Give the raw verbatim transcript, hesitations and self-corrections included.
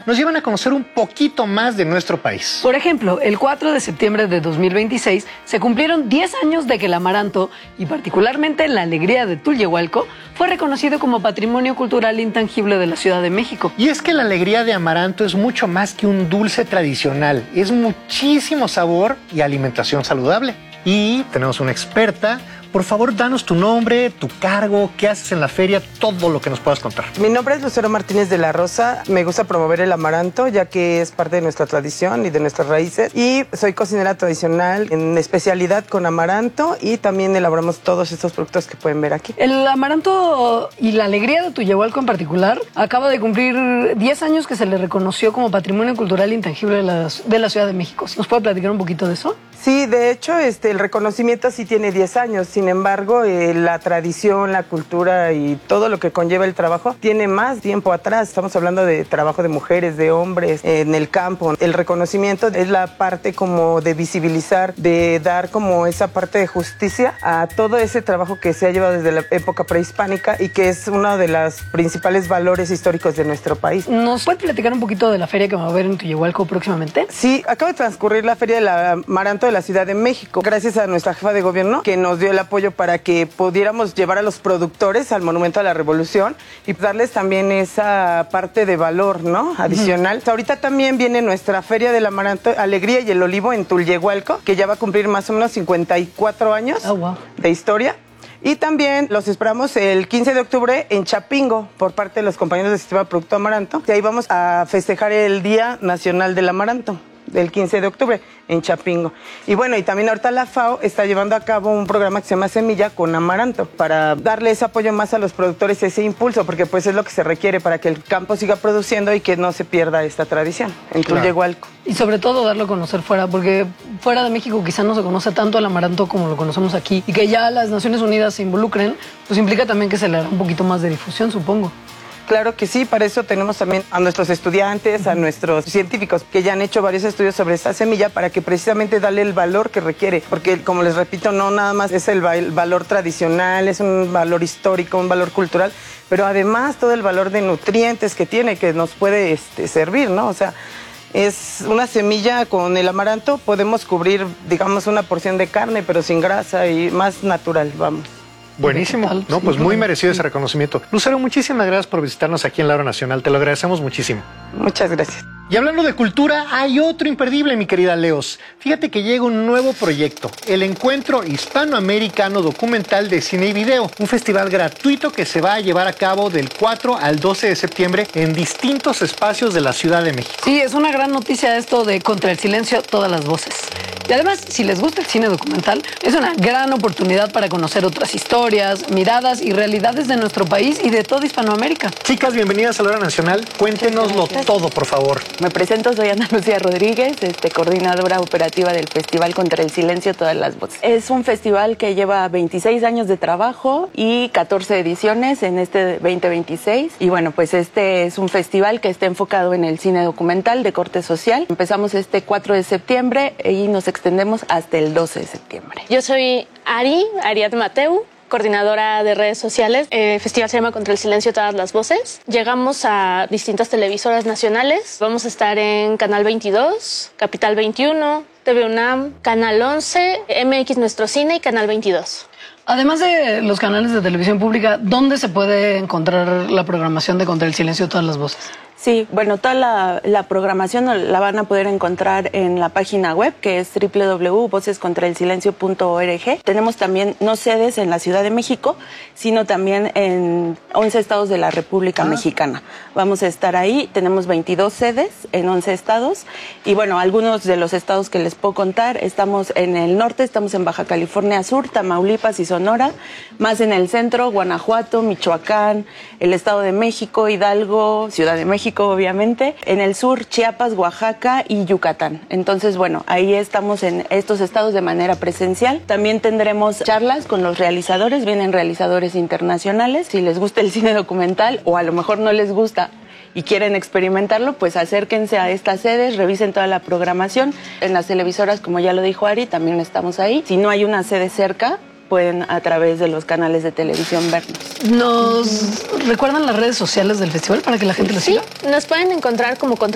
nos llevan a conocer un poquito más de nuestro país. Por ejemplo, el cuatro de septiembre de dos mil veintiséis se cumplieron diez años de que el amaranto, y particularmente la alegría de Tulyehualco, fue reconocido como Patrimonio Cultural Intangible de la Ciudad de México. Y es que la alegría de amaranto es mucho más que un dulce tradicional, es muchísimo sabor y alimentación saludable. Y tenemos una experta. Por favor, danos tu nombre, tu cargo, qué haces en la feria, todo lo que nos puedas contar. Mi nombre es Lucero Martínez de la Rosa. Me gusta promover el amaranto, ya que es parte de nuestra tradición y de nuestras raíces. Y soy cocinera tradicional en especialidad con amaranto y también elaboramos todos estos productos que pueden ver aquí. El amaranto y la alegría de Tulyehualco en particular acaba de cumplir diez años que se le reconoció como Patrimonio Cultural Intangible de la, de la Ciudad de México. ¿Nos puede platicar un poquito de eso? Sí, de hecho, este, el reconocimiento sí tiene diez años. Sin embargo, eh, la tradición, la cultura y todo lo que conlleva el trabajo tiene más tiempo atrás. Estamos hablando de trabajo de mujeres, de hombres, eh, en el campo. El reconocimiento es la parte como de visibilizar, de dar como esa parte de justicia a todo ese trabajo que se ha llevado desde la época prehispánica y que es uno de los principales valores históricos de nuestro país. ¿Nos puede platicar un poquito de la feria que va a haber en Tulyehualco próximamente? Sí, acaba de transcurrir la Feria del Amaranto de la Ciudad de México, gracias a nuestra jefa de gobierno que nos dio el apoyo para que pudiéramos llevar a los productores al Monumento a la Revolución y darles también esa parte de valor, ¿no? Adicional. Uh-huh. Ahorita también viene nuestra Feria del Amaranto, Alegría y el Olivo en Tulyehualco, que ya va a cumplir más o menos cincuenta y cuatro años oh, wow. de historia. Y también los esperamos el quince de octubre en Chapingo por parte de los compañeros del Sistema Producto Amaranto. Y ahí vamos a festejar el Día Nacional del Amaranto, del quince de octubre en Chapingo. Y bueno, y también ahorita la FAO está llevando a cabo un programa que se llama Semilla con Amaranto para darle ese apoyo más a los productores, ese impulso, porque pues es lo que se requiere para que el campo siga produciendo y que no se pierda esta tradición en claro. Tulyehualco. Y sobre todo darlo a conocer fuera, porque fuera de México quizá no se conoce tanto el amaranto como lo conocemos aquí, y que ya las Naciones Unidas se involucren, pues implica también que se le hará un poquito más de difusión, supongo. Claro que sí, para eso tenemos también a nuestros estudiantes, a nuestros científicos que ya han hecho varios estudios sobre esta semilla para que precisamente darle el valor que requiere, porque como les repito, no nada más es el valor tradicional, es un valor histórico, un valor cultural, pero además todo el valor de nutrientes que tiene, que nos puede este, servir, ¿no? O sea, es una semilla con el amaranto, podemos cubrir, digamos, una porción de carne, pero sin grasa y más natural, vamos. Buenísimo, no, pues muy merecido ese reconocimiento. Lucero, muchísimas gracias por visitarnos aquí en La Hora Nacional, te lo agradecemos muchísimo. Muchas gracias. Y hablando de cultura, hay otro imperdible, mi querida Leos. Fíjate que llega un nuevo proyecto, el Encuentro Hispanoamericano Documental de Cine y Video, un festival gratuito que se va a llevar a cabo del cuatro al doce de septiembre en distintos espacios de la Ciudad de México. Sí, es una gran noticia esto de Contra el Silencio, todas las voces. Y además, si les gusta el cine documental, es una gran oportunidad para conocer otras historias, miradas y realidades de nuestro país y de toda Hispanoamérica. Chicas, bienvenidas a La Hora Nacional. Cuéntenoslo todo, por favor. Me presento, soy Ana Lucía Rodríguez, este, coordinadora operativa del Festival Contra el Silencio, todas las voces. Es un festival que lleva veintiséis años de trabajo y catorce ediciones en este veinte veintiséis. Y bueno, pues este es un festival que está enfocado en el cine documental de corte social. Empezamos este cuatro de septiembre y nos extendemos hasta el doce de septiembre. Yo soy Ari, Ariad Mateu, coordinadora de redes sociales. El festival se llama Contra el Silencio, todas las voces. Llegamos a distintas televisoras nacionales. Vamos a estar en Canal veintidós, Capital veintiuno, T V UNAM, Canal once, M X Nuestro Cine y Canal veintidós. Además de los canales de televisión pública, ¿dónde se puede encontrar la programación de Contra el Silencio, todas las voces? Sí, bueno, toda la, la programación la van a poder encontrar en la página web, que es doble u doble u doble u punto voces contra el silencio punto org. Tenemos también no sedes en la Ciudad de México, sino también en once estados de la República ah. Mexicana. Vamos a estar ahí, tenemos veintidós sedes en once estados. Y bueno, algunos de los estados que les puedo contar, estamos en el norte, estamos en Baja California Sur, Tamaulipas y Sonora, más en el centro, Guanajuato, Michoacán, el Estado de México, Hidalgo, Ciudad de México, obviamente, en el sur, Chiapas, Oaxaca y Yucatán. Entonces, bueno, ahí estamos en estos estados de manera presencial. También tendremos charlas con los realizadores, vienen realizadores internacionales. Si les gusta el cine documental o a lo mejor no les gusta y quieren experimentarlo, pues acérquense a estas sedes, revisen toda la programación. En las televisoras, como ya lo dijo Ari, también estamos ahí. Si no hay una sede cerca, pueden a través de los canales de televisión vernos. ¿Nos recuerdan las redes sociales del festival para que la gente lo siga? Sí, nos pueden encontrar como